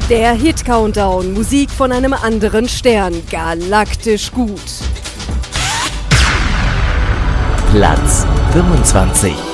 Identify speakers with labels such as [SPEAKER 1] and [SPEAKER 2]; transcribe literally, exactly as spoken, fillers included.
[SPEAKER 1] Der Hit-Countdown, Musik von einem anderen Stern, galaktisch gut.
[SPEAKER 2] Platz fünfundzwanzig.